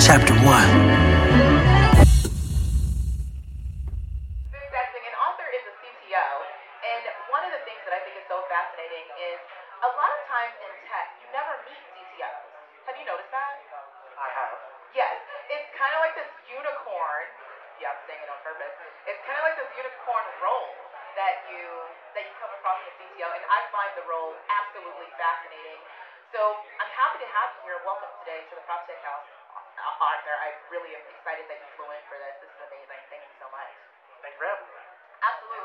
Chapter 1. Investing, an author is a CTO, and one of the things that I think is so fascinating is a lot of times in tech, you never meet CTOs. Have you noticed that? I have. Yes, it's kind of like this unicorn. Yeah, I'm saying it on purpose. It's kind of like this unicorn role that you come across in a CTO, and I find the role absolutely fascinating. So I'm happy to have you here. Welcome today to the PropTech House, Arthur. I really am excited that you flew in for this. This is amazing. Thank you so much. Thank you for having me. Absolutely.